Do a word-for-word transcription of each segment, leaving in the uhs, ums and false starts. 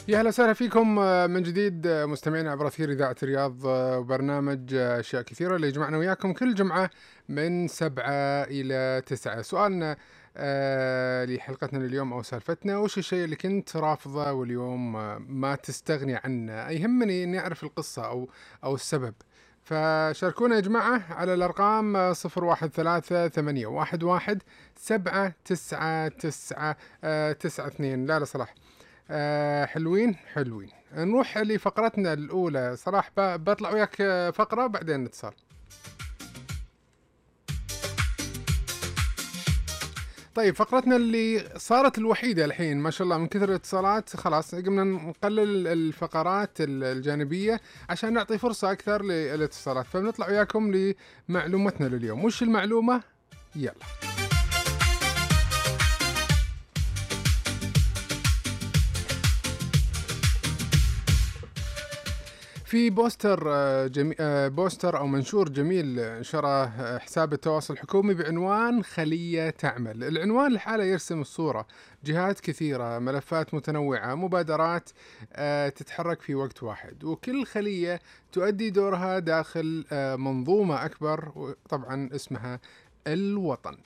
يا هلا وسهلا فيكم من جديد مستمعين عبر أثير إذاعة الرياض وبرنامج أشياء كثيرة اللي يجمعنا وياكم كل جمعة من سبعة إلى تسعة. سؤالنا آه لحلقتنا اليوم أو سالفتنا، وش الشيء اللي كنت رافضه واليوم آه ما تستغني عنه؟ يهمني إني أعرف القصة أو أو السبب. فشاركونا يا جماعة على الأرقام صفر واحد ثلاثة ثمانية واحد واحد سبعة تسعة تسعة آه تسعة اثنين. لا لا صلاح. آه حلوين حلوين. نروح لفقرتنا الأولى. صلاح بطلع وياك فقرة بعدين نتصل. طيب فقرتنا اللي صارت الوحيدة الحين ما شاء الله من كثر الاتصالات، خلاص قمنا نقلل الفقرات الجانبية عشان نعطي فرصة أكثر للاتصالات، فبنطلع وياكم لمعلومتنا لليوم. وش المعلومة؟ يلا. في بوستر جمي... بوستر أو منشور جميل نشره حساب التواصل الحكومي بعنوان خلية تعمل. العنوان لحاله يرسم الصورة: جهات كثيرة، ملفات متنوعة، مبادرات تتحرك في وقت واحد، وكل خلية تؤدي دورها داخل منظومة أكبر طبعا اسمها الوطن.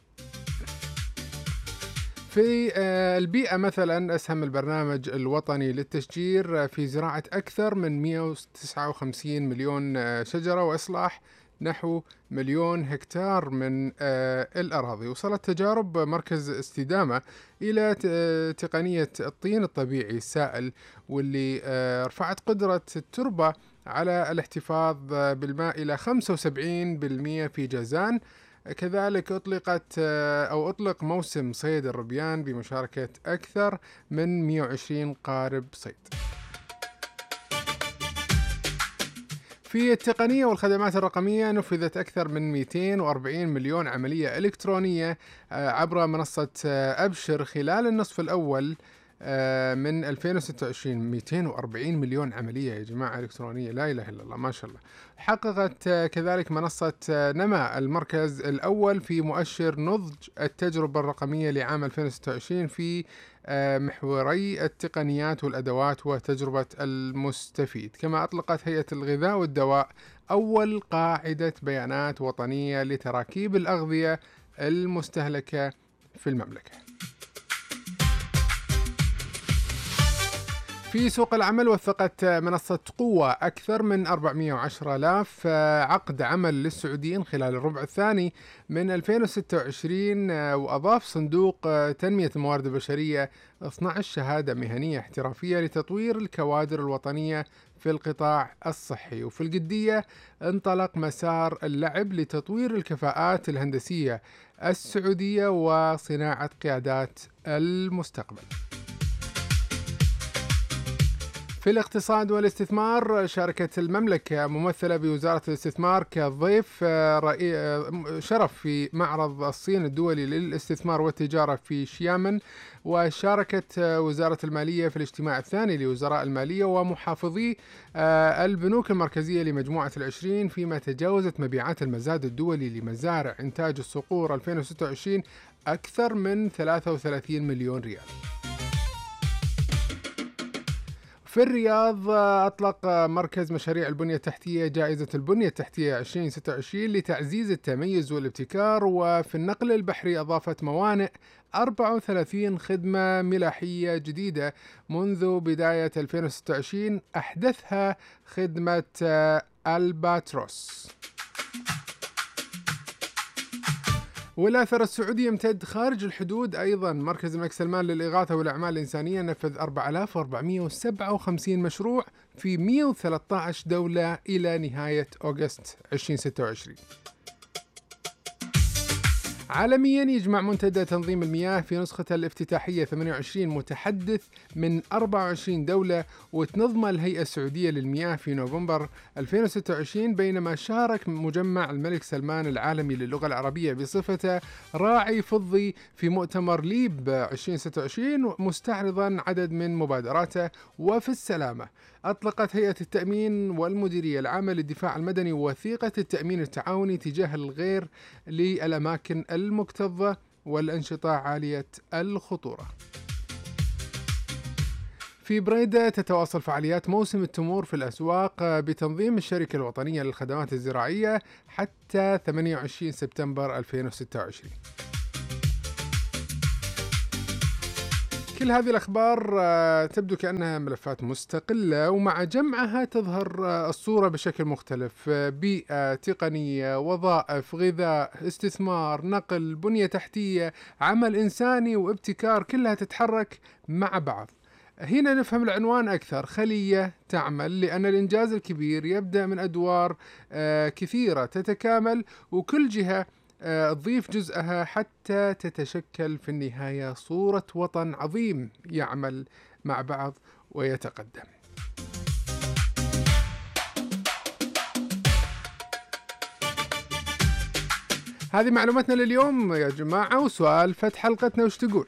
في البيئة مثلا أسهم البرنامج الوطني للتشجير في زراعة أكثر من مئة وتسعة وخمسين مليون شجرة وإصلاح نحو مليون هكتار من الأراضي. وصلت تجارب مركز استدامة إلى تقنية الطين الطبيعي السائل، واللي رفعت قدرة التربة على الاحتفاظ بالماء إلى خمسة وسبعين بالمئة في جازان. كذلك أطلقت أو أطلق موسم صيد الربيان بمشاركة أكثر من مئة وعشرين قارب صيد. في التقنية والخدمات الرقمية نفذت أكثر من مئتين وأربعين مليون عملية إلكترونية عبر منصة أبشر خلال النصف الأول من ألفين وستة وعشرين. مئتين وأربعين مليون عملية يا جماعة إلكترونية، لا إله إلا الله، ما شاء الله. حققت كذلك منصة نما المركز الأول في مؤشر نضج التجربة الرقمية لعام ألفين وستة وعشرين في محوري التقنيات والأدوات وتجربة المستفيد. كما أطلقت هيئة الغذاء والدواء أول قاعدة بيانات وطنية لتراكيب الأغذية المستهلكة في المملكة. في سوق العمل وثقت منصة قوة أكثر من أربعمئة وعشرة آلاف عقد عمل للسعوديين خلال الربع الثاني من ألفين وستة وعشرين، وأضاف صندوق تنمية الموارد البشرية اثنتي عشرة شهادة مهنية احترافية لتطوير الكوادر الوطنية في القطاع الصحي. وفي القدية انطلق مسار اللعب لتطوير الكفاءات الهندسية السعودية وصناعة قيادات المستقبل. في الاقتصاد والاستثمار شاركت المملكة ممثلة بوزارة الاستثمار كضيف شرف في معرض الصين الدولي للاستثمار والتجارة في شيامن. وشاركت وزارة المالية في الاجتماع الثاني لوزراء المالية ومحافظي البنوك المركزية لمجموعة العشرين، فيما تجاوزت مبيعات المزاد الدولي لمزارع إنتاج الصقور ألفين وستة وعشرين أكثر من ثلاثة وثلاثين مليون ريال. في الرياض أطلق مركز مشاريع البنية التحتية جائزة البنية التحتية ألفين وستة وعشرين لتعزيز التميز والابتكار. وفي النقل البحري أضافت موانئ أربعة وثلاثين خدمة ملاحية جديدة منذ بداية ألفين وستة وعشرين، أحدثها خدمة ألباتروس. والأثر السعودي يمتد خارج الحدود أيضا. مركز الملك سلمان للإغاثة والأعمال الإنسانية نفذ أربعة آلاف وأربعمئة وسبعة وخمسين مشروع في مئة وثلاثة عشر دولة إلى نهاية أغسطس ألفين وستة وعشرين. عالميا يجمع منتدى تنظيم المياه في نسخته الافتتاحية ثمانية وعشرين متحدث من أربعة وعشرين دولة، وتنظم الهيئة السعودية للمياه في نوفمبر ألفين وستة وعشرين، بينما شارك مجمع الملك سلمان العالمي للغة العربية بصفته راعي فضي في مؤتمر ليب ألفين وستة وعشرين مستعرضا عدد من مبادراته. وفي السلامة أطلقت هيئة التأمين والمديرية العامة للدفاع المدني وثيقة التأمين التعاوني تجاه الغير للأماكن المكتظة والأنشطة عالية الخطورة. في بريدة تتواصل فعاليات موسم التمور في الأسواق آه، بتنظيم الشركة الوطنية للخدمات الزراعية حتى ثمانية وعشرين سبتمبر ألفين وستة وعشرين. كل هذه الأخبار آه، تبدو كأنها ملفات مستقلة، ومع جمعها تظهر آه، الصورة بشكل مختلف. آه، بيئة، تقنية، وظائف، غذاء، استثمار، نقل، بنية تحتية، عمل إنساني وابتكار، كلها تتحرك مع بعض. هنا نفهم العنوان أكثر: خلية تعمل، لأن الإنجاز الكبير يبدأ من أدوار آه، كثيرة تتكامل، وكل جهة آه، تضيف جزءها حتى تتشكل في النهاية صورة وطن عظيم يعمل مع بعض ويتقدم. هذه معلوماتنا لليوم يا جماعة، وسؤال فتح حلقتنا وش تقول؟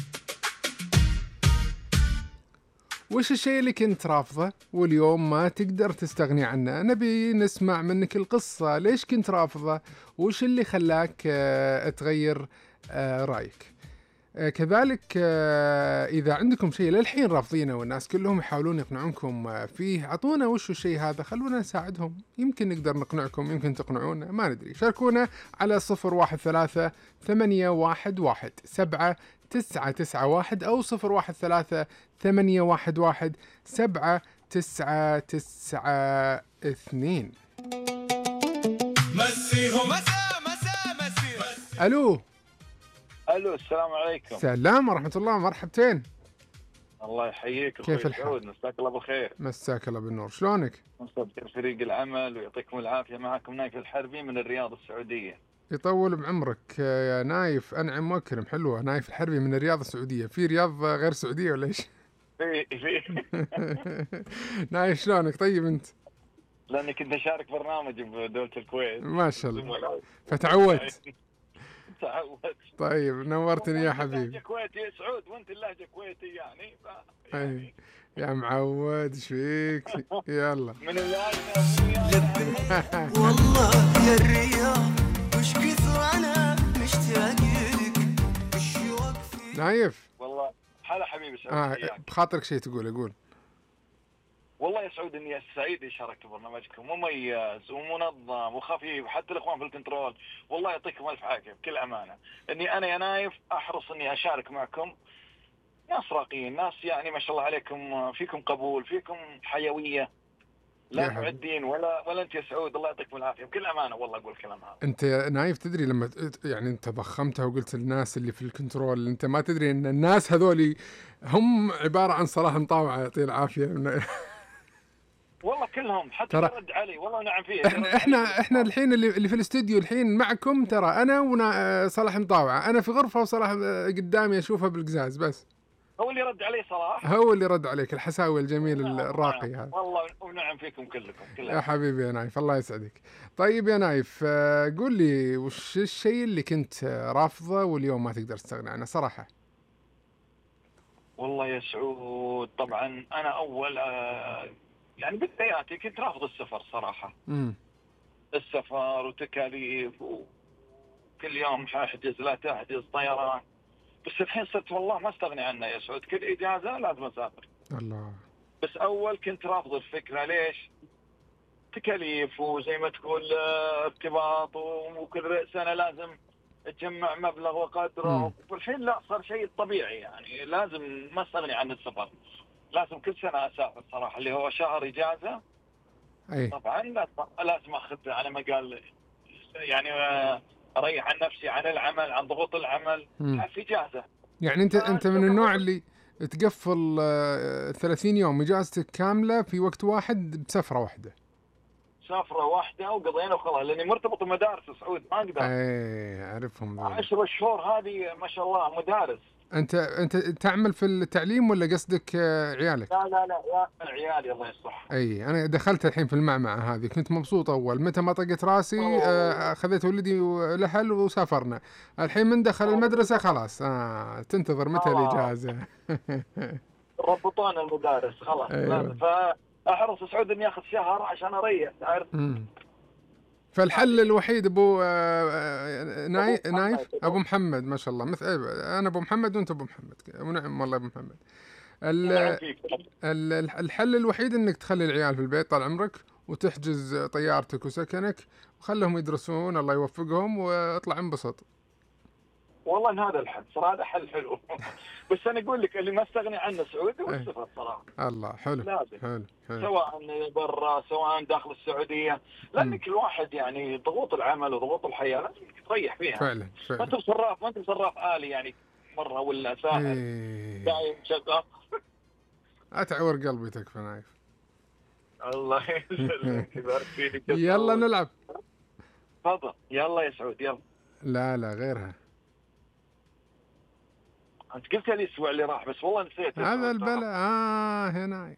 وش الشيء اللي كنت رافضه واليوم ما تقدر تستغني عنه؟ نبي نسمع منك القصة، ليش كنت رافضه وش اللي خلاك آه، تغير آه، رأيك؟ آه، كذلك آه، إذا عندكم شيء للحين رافضينه والناس كلهم يحاولون يقنعونكم آه، فيه، عطونا وش الشيء هذا، خلونا نساعدهم، يمكن نقدر نقنعكم، يمكن تقنعونا، ما ندري. شاركونا على صفر واحد ثلاثة ثمانية واحد واحد سبعة تسعة تسعة واحد أو صفر واحد ثلاثة ثمانية واحد واحد سبعة تسعة تسعة اثنين. مسيهم مسا مسا مسي. ألو الو، السلام عليكم. سلام ورحمة الله، مرحبتين. الله يحييك كيف الحال؟ مساك الله بالخير. مساك الله بالنور، شلونك؟ مصدق فريق العمل ويعطيكم العافية. معكم نايف الحربي من الرياض السعودية. يطول بعمرك يا نايف، أنعم وأكرم. حلوة، نايف الحربي من الرياض السعودية. في رياض غير سعودية ولا إيش؟ في في نايف شلونك؟ طيب أنت؟ لأني كنت أشارك برنامج بدولة الكويت. ما شاء الله، فتعودت. تعودت. طيب نورتني يا حبيبي. اللهجة كويتي سعود، وأنت اللهجة كويتي يعني, ف... يعني. يا معود ايش فيك؟ يلا من اللايف والله يا الرياض وش كثر انا مشتاق لك الشوق في. نايف والله هلا حبيبي سعود. آه بخاطرك شيء تقول؟ اقول والله يا سعود اني سعيد اني شاركت برنامجكم، مميز ومنظم وخفيف، حتى الاخوان في الكنترول والله يعطيكم الف عافيه بكل امانه. اني انا يا نايف احرص اني اشارك معكم، ناس راقيين، ناس يعني ما شاء الله عليكم، فيكم قبول، فيكم حيويه، لا معدين ولا ولا انت يا سعود، الله يعطيكم العافيه بكل امانه. والله اقول الكلام هذا. انت يا نايف تدري لما يعني انت ضخمتها وقلت الناس اللي في الكنترول، انت ما تدري ان الناس هذولي هم عباره عن صلاح مطاوعه يعطيه العافيه. والله كلهم حتى ترى رد علي والله نعم فيه. احنا احنا احنا الحين اللي, اللي في الاستوديو الحين معكم، ترى انا وصلاح مطاوعه، انا في غرفه وصلاح قدامي اشوفه بالقزاز بس. هو اللي رد علي صلاح، هو اللي رد عليك، الحساوي الجميل الراقي هذا. والله ونعم فيكم كلكم كلكم يا حبيبي يا نايف، الله يسعدك. طيب يا نايف قول لي وش الشيء اللي كنت رافضه واليوم ما تقدر تستغنى عنه صراحة؟ والله يا سعود طبعا انا اول يعني بداياتي كنت رافض السفر صراحة. امم السفر وتكاليف وكل يوم احجز لا تحجز طيران، بس الحين صرت والله ما استغني عنه يا سعود، كل اجازة لازم اسافر. الله. بس اول كنت رافض الفكرة، ليش؟ تكاليف وزي ما تقول ارتباط، وكل سنة لازم تجمع مبلغ وقدره، والحين لا، صار شيء طبيعي يعني، لازم ما استغني عن السفر، لازم كل سنة اسافر صراحة، اللي هو شهر اجازة. اي طبعا لازم اخذ على مقال يعني اريح عن نفسي عن العمل، عن ضغوط العمل، في اجازة. يعني انت انت من النوع اللي تقفل ثلاثين يوم اجازتك كاملة في وقت واحد بسفرة واحدة؟ سافرة واحدة وقضينا وخلاص، لاني مرتبط بمدارس سعود ما اقدر. اي اعرفهم ذول. عشر شهور هذه ما شاء الله مدارس. انت انت تعمل في التعليم ولا قصدك عيالك؟ لا لا لا يا عيالي الله يصلح. اي انا دخلت الحين في المعمعة هذه، كنت مبسوط اول، متى ما طقت راسي اخذت ولدي لحل وسافرنا. الحين من دخل المدرسة خلاص آه تنتظر متى الاجازة. ربطونا المدارس خلاص. أيوة. فاحرص سعود اني اخذ شهر عشان اريح، تعرف. فالحل الوحيد ابو ناي... نايف ابو محمد ما شاء الله، مثل انا ابو محمد وانت ابو محمد، ونعم والله ابو محمد. نعم فيك. الحل الوحيد انك تخلي العيال في البيت طال عمرك، وتحجز طيارتك وسكنك وخلهم يدرسون، الله يوفقهم، واطلع انبسط. والله إن هذا الحل صراحة، هذا حل حلو. بس أنا أقول لك اللي ما استغني عنه سعودي والسفر صراحة. الله حلو. لازم. حلو. حلو. سواء برا سواء داخل السعودية، لأن كل واحد يعني ضغوط العمل وضغوط الحياة لازم تريح فيها. فعلا فعلا. ما أنت صراف ما أنت صراف آلي يعني مرة ولا ساعة إيه. دايم شغال. أتعور قلبي تكفى نايف. الله يسلمك يبارك فيك. يلا نلعب. تفضل يلا يا سعود يلا. لا لا غيرها. أنت قلت لي الأسبوع اللي راح بس والله نسيت. هذا البلاء. آه يا نايف.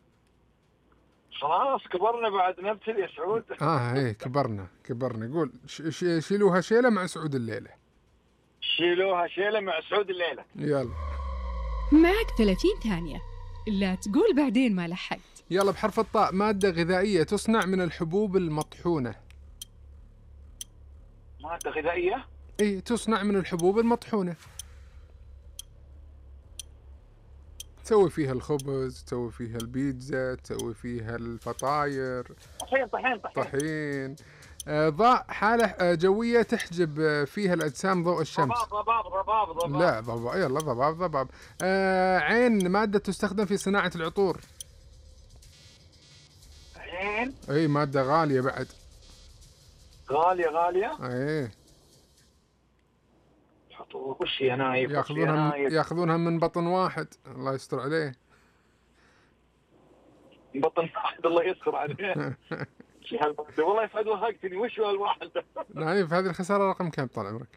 خلاص كبرنا بعد نبتل يا سعود. آه إيه كبرنا كبرنا. قول ش شيلوها شيلة مع سعود الليلة. شيلوها شيلة مع سعود الليلة. يلا. معك ثلاثين ثانية. لا تقول بعدين ما لحقت. يلا بحرف الطاء. مادة غذائية تصنع من الحبوب المطحونة. مادة غذائية؟ إيه تصنع من الحبوب المطحونة. تسوي فيها الخبز، تسوي فيها البيتزا، تسوي فيها الفطاير. طحين طحين طحين. طحين. آه ضاء حالة آه جوية تحجب آه فيها الأجسام ضوء الشمس. ضباب ضباب ضباب ضباب. لا ضباب. يلا ضباب ضباب. آه عين مادة تستخدم في صناعة العطور. عين. اي مادة غالية بعد. غالية غالية. ايه. وش يا نايف؟ ياخذونها من ياخذونها من بطن واحد، الله يستر عليه. بطن واحد الله يستر عليه. والله يسعد وهقتني. وش هو الواحد؟ نايف هذه الخسارة رقم كم طال عمرك؟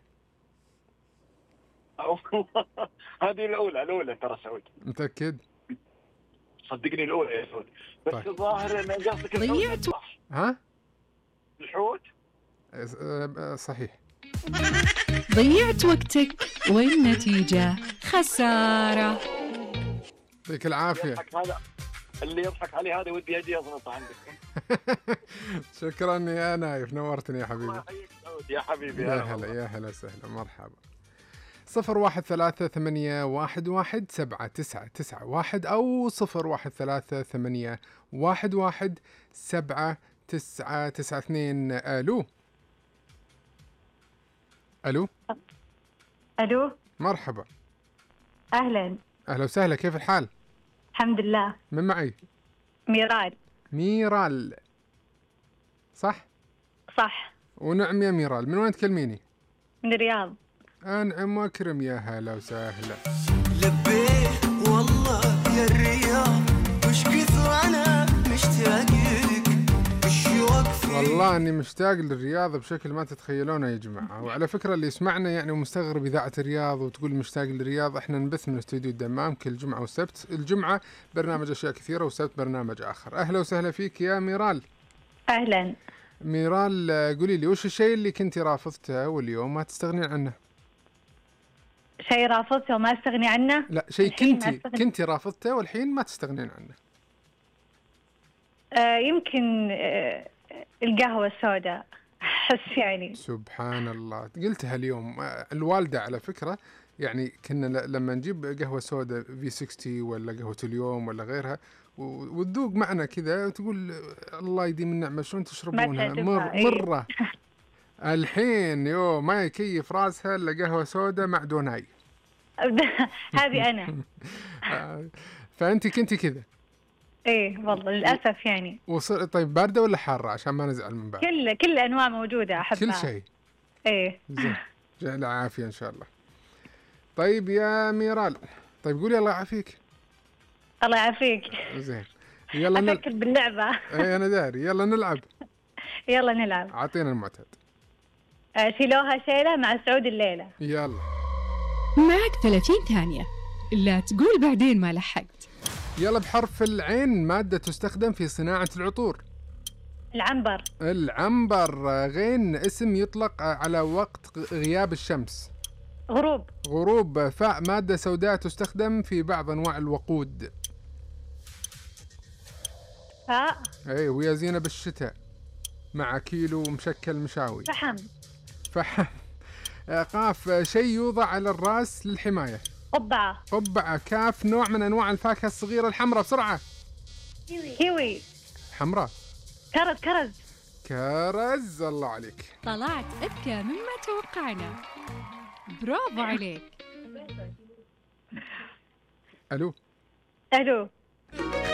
هذه الأولى الأولى ترى سعود. متأكد؟ صدقني الأولى يا سعود. بس طيب. الظاهر إن قصدك ضيعت. ها؟ الحوت؟ صحيح. ضيعت وقتك والنتيجة خسارة. يعطيك العافية. يضحك هذا اللي يضحك عليه هذا ودي أجي أضغط عندك. شكرا يا نايف نورتني يا حبيبي. الله يحييك سعود يا حبيبي. يا هلا يا هلا سهلا مرحبا. صفر واحد ثلاثة ثمانية واحد واحد سبعة تسعة تسعة واحد أو صفر واحد ثلاثة ثمانية واحد واحد سبعة تسعة تسعة اثنين. ألو ألو ألو مرحبا. أهلا. أهلا وسهلا، كيف الحال؟ الحمد لله. من معي؟ ميرال. ميرال صح؟ صح. ونعم يا ميرال، من وين تكلميني؟ من الرياض. أنعم وأكرم، يا هلا وسهلا. لبيه والله يا الرياض وش كثر أنا مشتاق لك الشوق فيك. والله اني مشتاق للرياض بشكل ما تتخيلونه يا جماعه. وعلى فكره اللي يسمعنا يعني ومستغرب اذاعه الرياض وتقول مشتاق للرياض، احنا نبث من استوديو الدمام كل جمعه وسبت. الجمعه برنامج اشياء كثيره والسبت برنامج اخر. اهلا وسهلا فيك يا ميرال. أهلا. ميرال قولي لي وش الشيء اللي كنتي رافضته واليوم ما تستغنين عنه؟ شيء رافضته وما استغني عنه؟ لا شيء الحين ما كنتي أستغني. كنتي رافضته والحين ما تستغنين عنه. آه يمكن آه القهوة السوداء. أحس يعني. سبحان الله قلتها اليوم. آه، الوالدة على فكرة يعني كنا ل- لما نجيب قهوة سوداء في ستين ولا قهوة اليوم ولا غيرها و- وتذوق معنا كذا وتقول آه، الله يديم النعمة شلون تشربونها تعجبها، مر إيه. مرة. الحين يو ما يكيف راسها الا قهوة سوداء مع دوناي. هذه أنا. آه، فأنت كنتي كذا. إيه والله للأسف يعني. وصل طيب باردة ولا حارة عشان ما نزعل من بعض؟ كل كل الأنواع موجودة أحبها. كل شيء. إيه. زين جعل عافية إن شاء الله. طيب يا ميرال، طيب قولي الله يعافيك. الله يعافيك. زين يلا نل... أفكر باللعبة. اي انا داري. يلا نلعب. يلا نلعب. اعطينا المعتاد. آه شيلوها شيلة مع سعود الليلة. يلا. معك ثلاثين ثانية. لا تقول بعدين ما لحقت. يلا بحرف العين مادة تستخدم في صناعة العطور. العنبر. العنبر. غين اسم يطلق على وقت غياب الشمس. غروب. غروب. فاء مادة سوداء تستخدم في بعض انواع الوقود. فاء. اي وهي زينة بالشتاء مع كيلو مشكل مشاوي. فحم. فحم. قاف شيء يوضع على الراس للحماية. قبعة. قبعة. كاف. نوع من أنواع الفاكهة الصغيرة الحمراء، بسرعة. كيوي. حمراء. كرز. كرز. كرز. الله عليك. طلعت أذكى مما توقعنا. برافو عليك. ألو. ألو.